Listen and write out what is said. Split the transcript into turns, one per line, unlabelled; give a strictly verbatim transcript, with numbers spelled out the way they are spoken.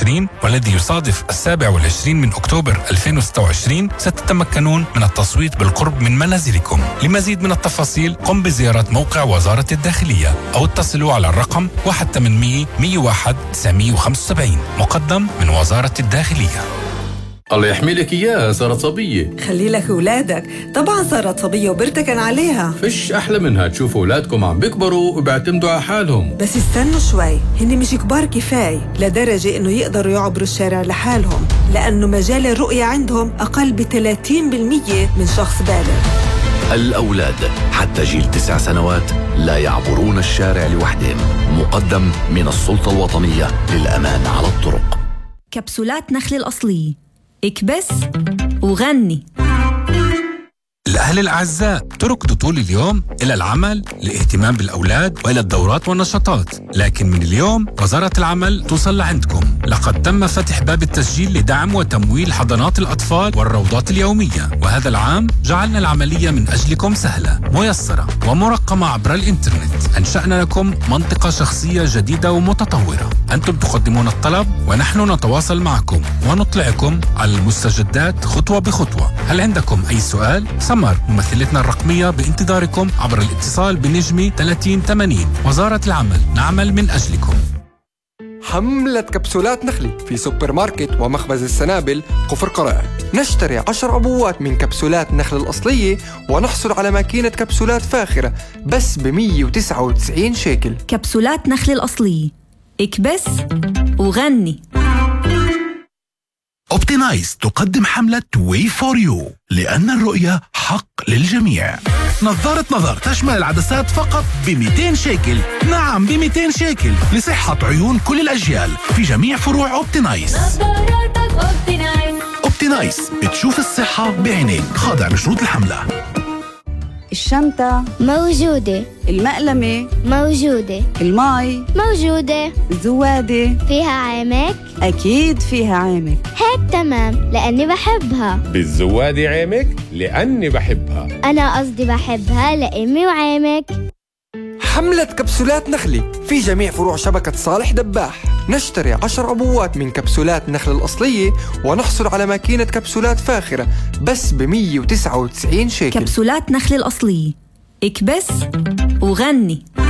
وعشرين والذي يصادف السابع والعشرين من أكتوبر ألفين وستة وعشرين ستتمكنون من التصويت بالقرب من منازلكم. لمزيد من التفاصيل قم بزيارة موقع وزارة الداخلية أو اتصلوا على الرقم واحد ثمانمئة مئة وواحد تسعمئة وخمسة وسبعين مقدم من وزارة الداخلية.
الله يحمي لك إياها، صارت صبية.
خلي لك أولادك، طبعا صارت صبية وبرتكن عليها.
فيش أحلى منها تشوفوا أولادكم عم بيكبروا وبيعتمدوا على حالهم.
بس استنوا شوي، هن مش كبار كفاية لدرجة إنه يقدروا يعبروا الشارع لحالهم، لأنه مجال الرؤية عندهم أقل ب ثلاثين بالمئة من شخص بالغ.
الأولاد حتى جيل تسع سنوات لا يعبرون الشارع لوحدهم، مقدم من السلطة الوطنية للأمان على الطرق.
كبسولات نخل الأصلية، اكبس وغني.
الأهل الأعزاء، تركضوا طول اليوم إلى العمل للاهتمام بالأولاد وإلى الدورات والنشاطات، لكن من اليوم وزارة العمل توصل لعندكم. لقد تم فتح باب التسجيل لدعم وتمويل حضانات الأطفال والروضات اليومية، وهذا العام جعلنا العملية من أجلكم سهلة ميسرة ومرقمة عبر الإنترنت. أنشأنا لكم منطقة شخصية جديدة ومتطورة. أنتم تقدمون الطلب ونحن نتواصل معكم ونطلعكم على المستجدات خطوة بخطوة. هل عندكم أي سؤال؟ سمر ممثلتنا الرقمية بانتظاركم عبر الاتصال بنجمي ثلاثين ثمانين. وزارة العمل، نعمل من أجلكم.
حملة كبسولات نخلي في سوبر ماركت ومخبز السنابل قفر قرائع. نشتري عشر عبوات من كبسولات نخل الأصلية ونحصل على ماكينة كبسولات فاخرة بس ب مئة وتسعة وتسعين شيكل.
كبسولات نخل الأصلية، اكبس وغني.
أوبتينايز تقدم حملة واي فور يو لأن الرؤية حق للجميع. نظارة نظر تشمل العدسات فقط ب مئتين شيكل. نعم، ب مئتين شيكل لصحة عيون كل الأجيال في جميع فروع أوبتينايز. أوبتينايز، بتشوف الصحة بعينيك، خاضع لشروط الحملة.
الشنطة
موجودة،
المقلمة
موجودة،
الماي
موجودة،
الزوادة
فيها عامك؟
أكيد فيها عامك.
هيك تمام لأني بحبها.
بالزوادة عامك لأني بحبها.
أنا قصدي بحبها لأمي وعامك.
حملة كبسولات نخلي في جميع فروع شبكة صالح دباح. نشتري عشر عبوات من كبسولات نخل الأصلية ونحصل على ماكينة كبسولات فاخرة بس ب مئة وتسعة وتسعين شيكل.
كبسولات نخل الأصلية، اكبس وغني.